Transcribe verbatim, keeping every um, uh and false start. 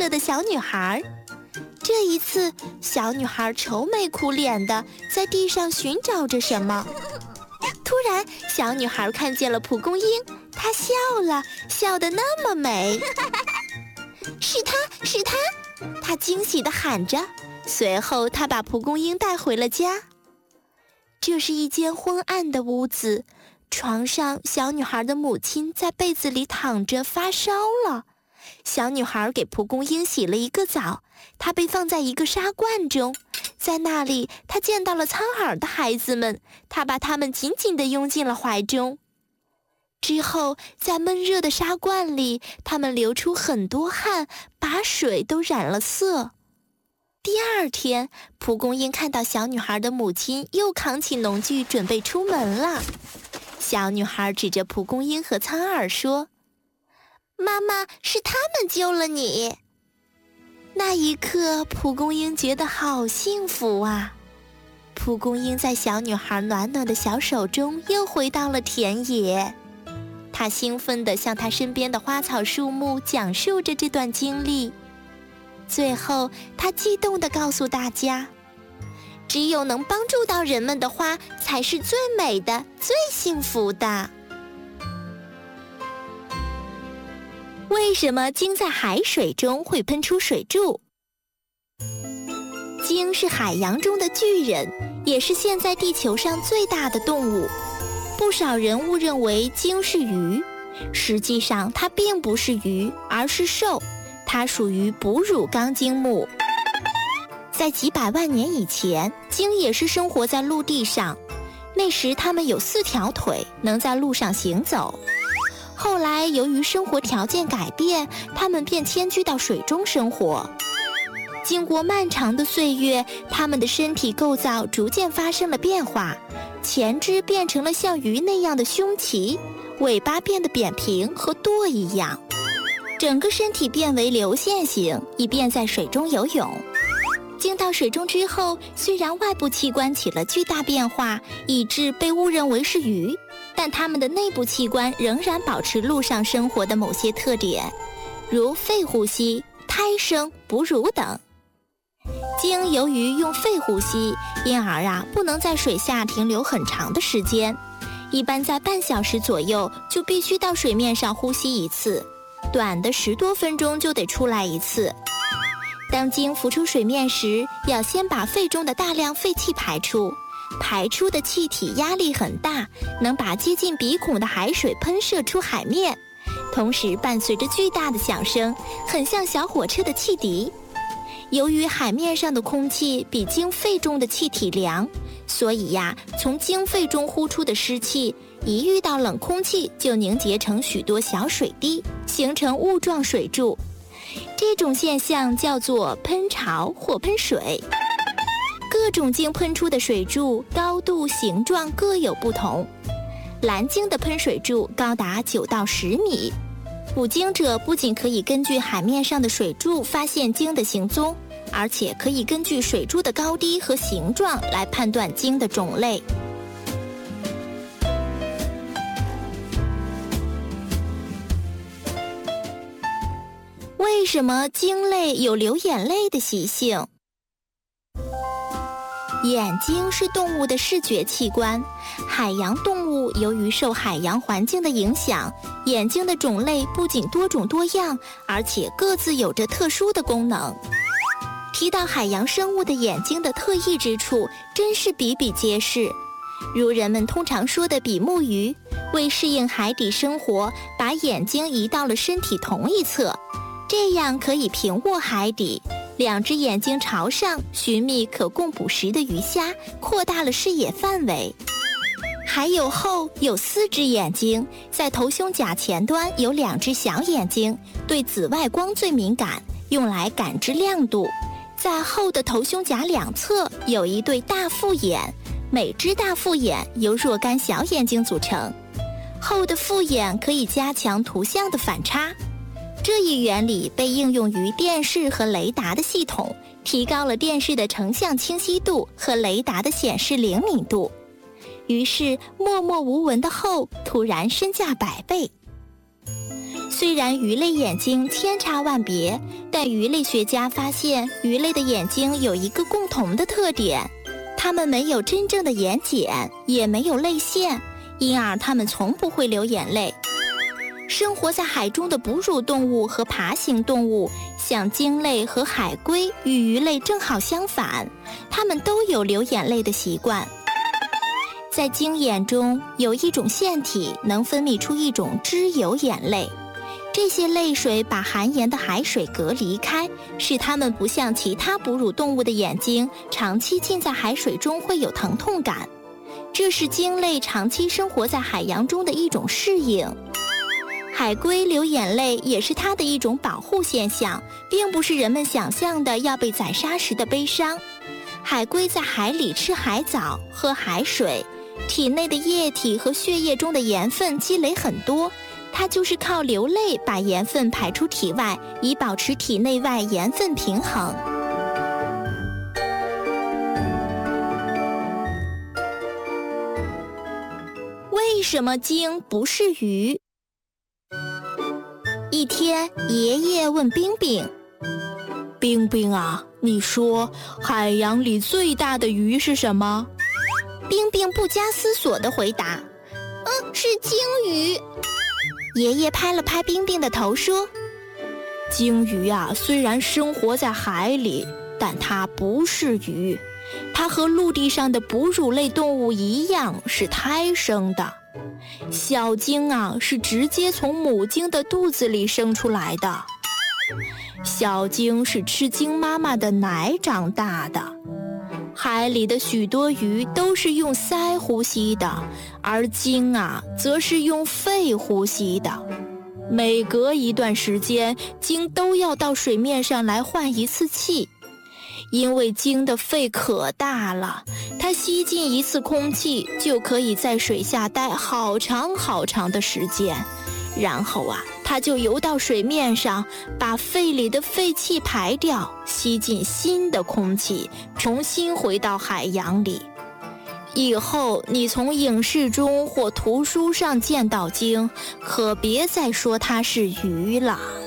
热的小女孩。这一次，小女孩愁眉苦脸的在地上寻找着什么。突然，小女孩看见了蒲公英，她笑了，笑得那么美。是她，是她！她惊喜地喊着。随后，她把蒲公英带回了家。这是一间昏暗的屋子，床上小女孩的母亲在被子里躺着发烧了。小女孩给蒲公英洗了一个澡，她被放在一个沙罐中，在那里她见到了苍耳的孩子们，她把他们紧紧地拥进了怀中。之后在闷热的沙罐里，他们流出很多汗，把水都染了色。第二天，蒲公英看到小女孩的母亲又扛起农具准备出门了。小女孩指着蒲公英和苍耳说：妈妈，是他们救了你。那一刻，蒲公英觉得好幸福啊！蒲公英在小女孩暖暖的小手中又回到了田野。她兴奋地向她身边的花草树木讲述着这段经历。最后，她激动地告诉大家，只有能帮助到人们的花才是最美的、最幸福的。为什么鲸在海水中会喷出水柱？鲸是海洋中的巨人，也是现在地球上最大的动物。不少人误认为鲸是鱼，实际上它并不是鱼，而是兽。它属于哺乳纲鲸目。在几百万年以前，鲸也是生活在陆地上，那时它们有四条腿，能在路上行走。后来由于生活条件改变，它们便迁居到水中生活。经过漫长的岁月，它们的身体构造逐渐发生了变化，前肢变成了像鱼那样的胸鳍，尾巴变得扁平和舵一样，整个身体变为流线型，以便在水中游泳。鲸到水中之后，虽然外部器官起了巨大变化，以致被误认为是鱼，但它们的内部器官仍然保持陆上生活的某些特点，如肺呼吸、胎生、哺乳等。鲸由于用肺呼吸，因而啊不能在水下停留很长的时间，一般在半小时左右就必须到水面上呼吸一次，短的十多分钟就得出来一次。当鲸浮出水面时，要先把肺中的大量废气排出，排出的气体压力很大，能把接近鼻孔的海水喷射出海面，同时伴随着巨大的响声，很像小火车的汽笛。由于海面上的空气比鲸肺中的气体凉，所以呀，从鲸肺中呼出的湿气，一遇到冷空气就凝结成许多小水滴，形成雾状水柱。这种现象叫做喷潮或喷水。各种鲸喷出的水柱高度、形状各有不同。蓝鲸的喷水柱高达九到十米。捕鲸者不仅可以根据海面上的水柱发现鲸的行踪，而且可以根据水柱的高低和形状来判断鲸的种类。为什么鲸类有流眼泪的习性？眼睛是动物的视觉器官，海洋动物由于受海洋环境的影响，眼睛的种类不仅多种多样，而且各自有着特殊的功能。提到海洋生物的眼睛的特异之处，真是比比皆是。如人们通常说的比目鱼，为适应海底生活，把眼睛移到了身体同一侧，这样可以平卧海底，两只眼睛朝上，寻觅可供捕食的鱼虾，扩大了视野范围。还有后有四只眼睛，在头胸甲前端有两只小眼睛，对紫外光最敏感，用来感知亮度。在后的头胸甲两侧有一对大复眼，每只大复眼由若干小眼睛组成。后的复眼可以加强图像的反差。这一原理被应用于电视和雷达的系统，提高了电视的成像清晰度和雷达的显示灵敏度。于是默默无闻的后突然身价百倍。 虽然鱼类眼睛千差万别，但鱼类学家发现鱼类的眼睛有一个共同的特点，它们没有真正的眼睑，也没有泪腺，因而它们从不会流眼泪。生活在海中的哺乳动物和爬行动物，像鲸类和海龟与鱼类正好相反，它们都有流眼泪的习惯。在鲸眼中有一种腺体能分泌出一种脂油眼泪，这些泪水把含盐的海水隔离开，使它们不像其他哺乳动物的眼睛长期浸在海水中会有疼痛感，这是鲸类长期生活在海洋中的一种适应。海龟流眼泪也是它的一种保护现象，并不是人们想象的要被宰杀时的悲伤。海龟在海里吃海藻、喝海水，体内的液体和血液中的盐分积累很多，它就是靠流泪把盐分排出体外，以保持体内外盐分平衡。为什么鲸不是鱼？一天，爷爷问冰冰：“ 冰冰啊，你说海洋里最大的鱼是什么？” 冰冰不加思索地回答：“嗯，是鲸鱼。”爷爷拍了拍冰冰的头说：“ 鲸鱼啊，虽然生活在海里，但它不是鱼，它和陆地上的哺乳类动物一样是胎生的。小鲸啊，是直接从母鲸的肚子里生出来的。小鲸是吃鲸妈妈的奶长大的。海里的许多鱼都是用鳃呼吸的，而鲸啊，则是用肺呼吸的。每隔一段时间，鲸都要到水面上来换一次气。因为鲸的肺可大了，它吸进一次空气就可以在水下待好长好长的时间，然后啊，它就游到水面上，把肺里的废气排掉，吸进新的空气，重新回到海洋里。以后你从影视中或图书上见到鲸，可别再说它是鱼了。